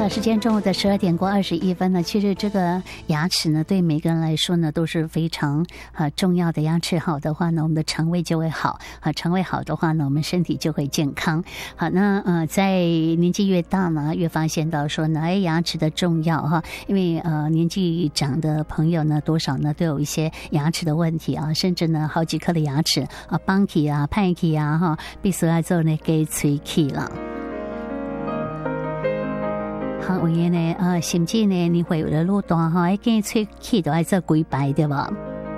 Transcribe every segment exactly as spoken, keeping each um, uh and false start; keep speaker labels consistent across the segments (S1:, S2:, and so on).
S1: 时间中午的十二点过二十一分呢，其实这个牙齿呢，对每个人来说呢，都是非常啊重要的。牙齿好的话呢，我们的肠胃就会好啊，肠胃好的话呢，我们身体就会健康。好，那呃，在年纪越大呢，越发现到说呢，哎，牙齿的重要哈，因为呃年纪长的朋友呢，多少呢都有一些牙齿的问题啊，甚至呢好几颗的牙齿啊，崩起啊、派起啊哈，必须要做呢给吹起了。好，有嘢呢，呃，甚至呢，你会有的路段哈，一见吹气都爱做几排对吧？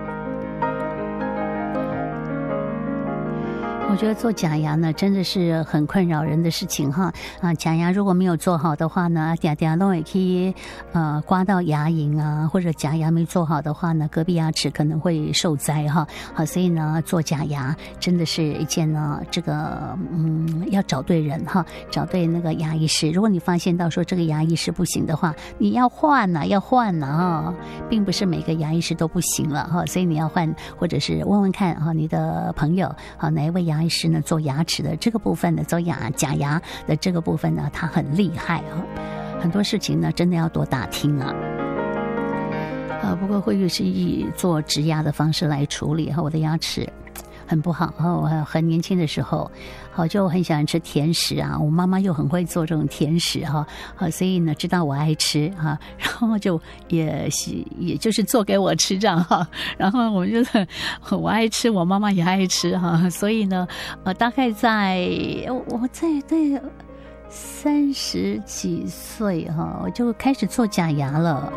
S1: 我觉得做假牙呢，真的是很困扰人的事情哈啊！假牙如果没有做好的话呢，嗲嗲弄也可以呃刮到牙龈啊，或者假牙没做好的话呢，隔壁牙齿可能会受灾哈。好，所以呢，做假牙真的是一件呢，这个嗯，要找对人哈，找对那个牙医师。如果你发现到说这个牙医师不行的话，你要换呐、啊，要换呐哈，并不是每个牙医师都不行了哈，所以你要换，或者是问问看哈，你的朋友啊，哪一位牙医师呢做牙齿的这个部分呢，做牙假牙的这个部分呢，他很厉害啊，很多事情呢真的要多打听啊。呃，不过慧玉是以做植牙的方式来处理哈，我的牙齿很不好哈，我很年轻的时候，好就很喜欢吃甜食啊，我妈妈又很会做这种甜食哈，好所以呢知道我爱吃哈，然后就也也就是做给我吃这样哈，然后我就是我爱吃，我妈妈也爱吃哈，所以呢，呃，大概在我在在三十几岁哈，我就开始做假牙了。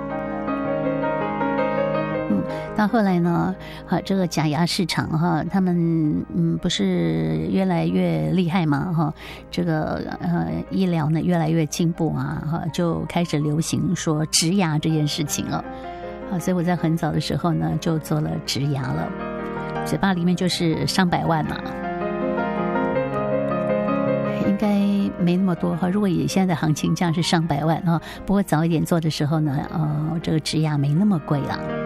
S1: 嗯，到后来呢，哈，这个假牙市场哈，他们嗯不是越来越厉害嘛哈，这个呃医疗呢越来越进步啊哈，就开始流行说植牙这件事情了，啊，所以我在很早的时候呢就做了植牙了，嘴巴里面就是上百万嘛。应该没那么多哈，如果以现在的行情这样是上百万啊，不过早一点做的时候呢，呃，这个植牙没那么贵了。